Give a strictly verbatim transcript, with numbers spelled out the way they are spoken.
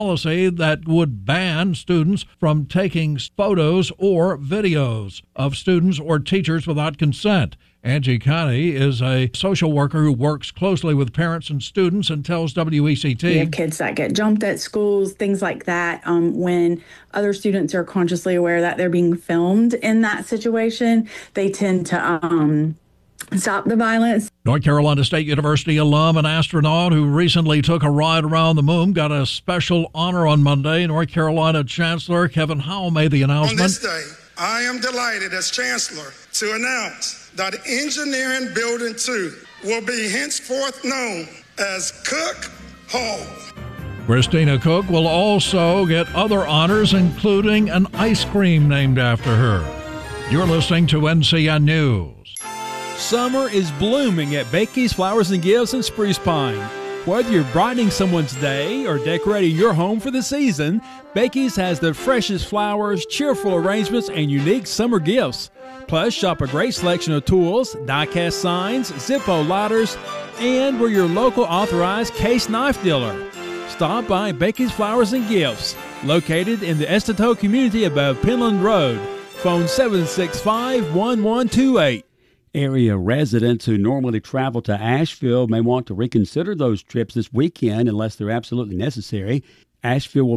policy that would ban students from taking photos or videos of students or teachers without consent. Angie Connie is a social worker who works closely with parents and students and tells W E C T. We have kids that get jumped at schools, things like that. Um, when other students are consciously aware that they're being filmed in that situation, they tend to um, stop the violence. North Carolina State University alum and astronaut who recently took a ride around the moon got a special honor on Monday. North Carolina Chancellor Kevin Howell made the announcement. On this day, I am delighted as Chancellor to announce that Engineering Building two will be henceforth known as Cook Hall. Christina Cook will also get other honors, including an ice cream named after her. You're listening to N C N News. Summer is blooming at Bakey's Flowers and Gifts in Spruce Pine. Whether you're brightening someone's day or decorating your home for the season, Bakey's has the freshest flowers, cheerful arrangements, and unique summer gifts. Plus, shop a great selection of tools, die-cast signs, Zippo lighters, and we're your local authorized case knife dealer. Stop by Bakey's Flowers and Gifts, located in the Estato community above Penland Road. Phone seven six five, one one two eight. Area residents who normally travel to Asheville may want to reconsider those trips this weekend unless they're absolutely necessary. Asheville will